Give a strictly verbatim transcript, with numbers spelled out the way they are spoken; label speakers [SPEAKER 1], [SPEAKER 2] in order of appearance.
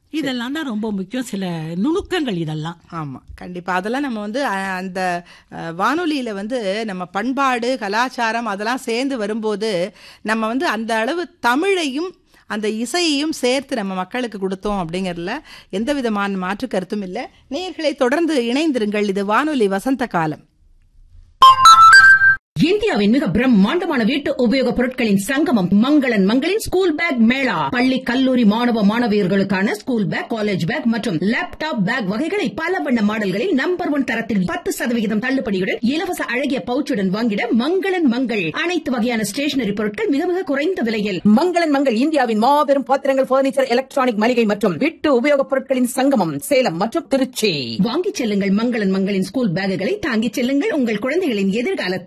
[SPEAKER 1] இதெல்லாம் தான் ரொம்ப முக்கியம். சில நுணுக்கங்கள் இதெல்லாம்.
[SPEAKER 2] ஆமா, கண்டிப்பா. அதெல்லாம் நம்ம வந்து அஹ், அந்த அஹ், வானொலியில வந்து நம்ம பண்பாடு கலாச்சாரம் அதெல்லாம் சேர்ந்து வரும்போது நம்ம வந்து அந்த அளவு தமிழையும் அந்த இசையையும் சேர்த்து நம்ம மக்களுக்கு கொடுத்தோம் அப்படிங்கறதுல எந்த விதமான மாற்று கருத்தும் இல்லை. நேயர்களை தொடர்ந்து இணைந்திருங்கள். இது வானொலி வசந்த காலம்.
[SPEAKER 3] இந்தியாவின் மிக பிரம்மாண்டமான வீட்டு உபயோக பொருட்களின் சங்கமம் மங்களன் மங்களின் ஸ்கூல் பேக் மேளா. பள்ளி கல்லூரி மாணவ மாணவியர்களுக்கான ஸ்கூல் பேக், காலேஜ் பேக் மற்றும் லேப்டாப் பேக் வகைகளை பல வண்ண மாடல்களில் நம்பர் ஒன் தரத்தில் பத்து சதவிகிதம் தள்ளுபடியுடன் இலவச அழகிய பவுச்சுடன் வாங்கிட மங்களன் மங்கள். அனைத்து வகையான ஸ்டேஷனரி பொருட்கள் மிக மிக குறைந்த விலையில். மங்களன் மங்கள் இந்தியாவின் மாபெரும் பாத்திரங்கள், பர்னிச்சர், எலக்ட்ரானிக் மளிகை மற்றும் வீட்டு உபயோக பொருட்களின் சங்கமம் சேலம் மற்றும் திருச்சி. வாங்கிச் செல்லுங்கள் மங்களன் மங்களின் ஸ்கூல் பேக்குகளை தாங்கிச் செல்லுங்கள். உங்கள் குழந்தைகளின் எதிர்காலத்தை